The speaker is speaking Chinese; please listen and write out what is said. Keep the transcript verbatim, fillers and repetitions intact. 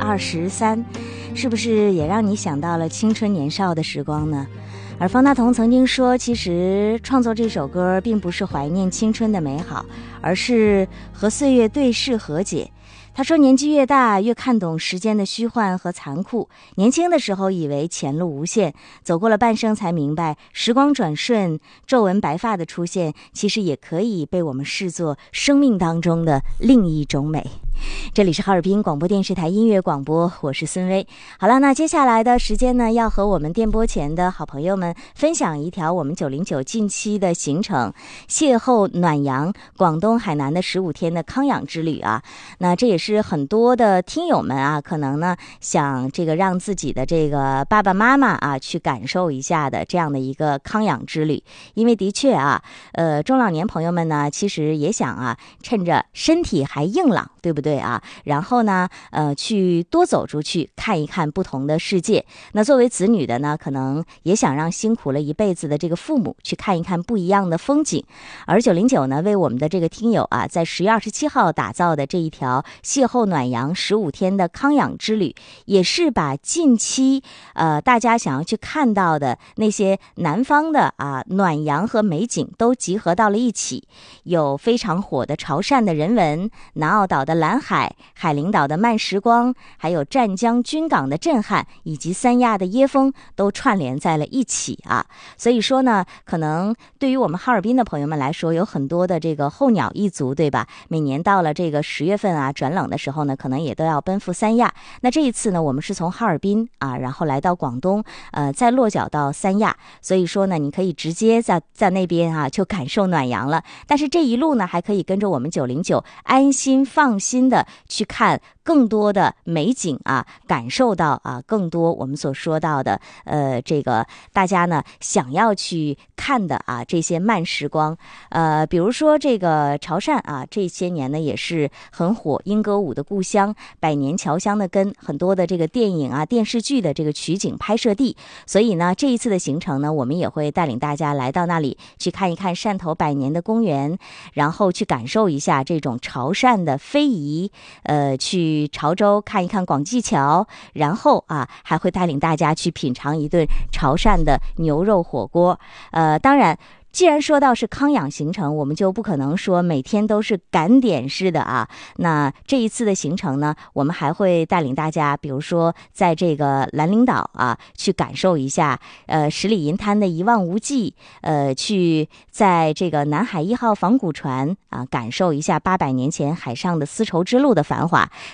二十三，是不是也让你想到了青春年少的时光呢？而方大同曾经说，其实创作这首歌并不是怀念青春的美好，而是和岁月对视和解。他说，年纪越大，越看懂时间的虚幻和残酷。年轻的时候以为前路无限，走过了半生才明白，时光转瞬，皱纹白发的出现，其实也可以被我们视作生命当中的另一种美。这里是哈尔滨广播电视台音乐广播，我是孙薇。好了，那接下来的时间呢，要和我们电波前的好朋友们分享一条我们九零九近期的行程，邂逅暖阳，广东海南的十五天的康养之旅啊。那这也是很多的听友们啊，可能呢想这个让自己的这个爸爸妈妈啊去感受一下的这样的一个康养之旅。因为的确啊，呃，中老年朋友们呢，其实也想啊，趁着身体还硬朗，对不对？对啊，然后呢，呃，去多走出去，看一看不同的世界。那作为子女的呢，可能也想让辛苦了一辈子的这个父母去看一看不一样的风景。而九零九呢，为我们的这个听友啊，在十月二十七号打造的这一条邂逅暖阳十五天的康养之旅，也是把近期呃大家想要去看到的那些南方的啊暖阳和美景都集合到了一起。有非常火的潮汕的人文，南澳岛的蓝海，海陵岛的慢时光，还有湛江军港的震撼，以及三亚的椰风，都串联在了一起啊。所以说呢，可能对于我们哈尔滨的朋友们来说，有很多的这个候鸟一族，对吧？每年到了这个十月份啊，转冷的时候呢，可能也都要奔赴三亚。那这一次呢，我们是从哈尔滨啊，然后来到广东，呃，再落脚到三亚。所以说呢，你可以直接在在那边啊，就感受暖阳了。但是这一路呢，还可以跟着我们九零九安心放心的去看更多的美景啊，感受到啊更多我们所说到的呃这个大家呢想要去看的啊这些慢时光。呃比如说这个潮汕啊，这些年呢也是很火，莺歌舞的故乡，百年侨乡的根，很多的这个电影啊电视剧的这个取景拍摄地。所以呢这一次的行程呢，我们也会带领大家来到那里去看一看汕头百年的公园，然后去感受一下这种潮汕的非遗，呃去潮州看一看广济桥，然后啊还会带领大家去品尝一顿潮汕的牛肉火锅。呃当然既然说到是康养行程，我们就不可能说每天都是赶点式的啊。那这一次的行程呢，我们还会带领大家，比如说在这个兰陵岛啊，去感受一下呃十里银滩的一望无际，呃，去在这个南海一号仿古船啊，感受一下八百年前海上的丝绸之路的繁华。